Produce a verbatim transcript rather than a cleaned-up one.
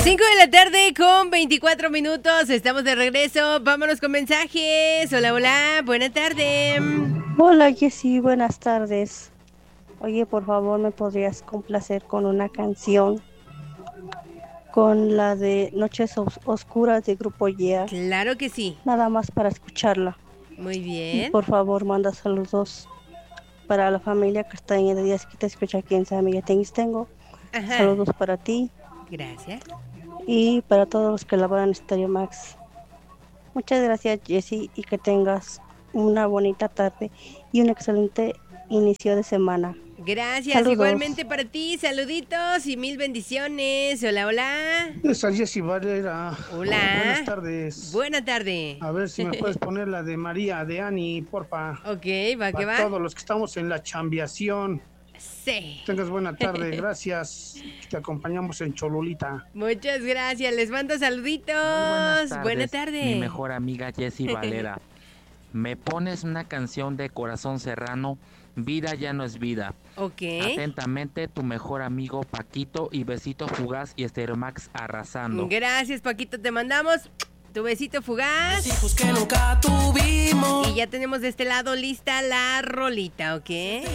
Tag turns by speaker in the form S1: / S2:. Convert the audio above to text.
S1: cinco de la tarde con veinticuatro minutos, estamos de regreso, vámonos con mensajes. Hola, hola, buena tarde.
S2: Hola Jessy, buenas tardes. Oye, por favor, ¿me podrías complacer con una canción? Con la de Noches Os- Oscuras de Grupo Yeah.
S1: Claro que sí.
S2: Nada más para escucharla.
S1: Muy
S2: Y
S1: bien.
S2: por favor, manda saludos para la familia que está en el día que te escucha aquí en San Miguel Tengo.
S1: Ajá.
S2: Saludos para ti
S1: Gracias.
S2: y para todos los que laboran en Stereo Max. Muchas gracias, Jessy, y que tengas una bonita tarde y un excelente inicio de semana.
S1: Gracias,
S2: Saludos.
S1: igualmente para ti, saluditos y mil bendiciones. Hola, hola.
S3: Esa Jessy Valera.
S1: Hola.
S3: Buenas tardes.
S1: Buena tarde.
S3: A ver si me puedes poner la de María, de Ani, porfa.
S1: Ok, va que
S3: Para
S1: va.
S3: todos los que estamos en la chambiación.
S1: Sí.
S3: Tengas buena tarde, gracias. Te acompañamos en Cholulita.
S1: Muchas gracias, les mando saluditos.
S4: Buenas tardes,
S1: Buena tarde.
S4: mi mejor amiga Jessy Valera. Me pones una canción de Corazón Serrano, Vida ya no es vida.
S1: Ok.
S4: Atentamente, tu mejor amigo Paquito, y besito fugaz y Stereo Max arrasando.
S1: Gracias, Paquito, te mandamos tu besito fugaz.
S5: Hijos que nunca tuvimos.
S1: Y ya tenemos de este lado lista la rolita, ¿ok?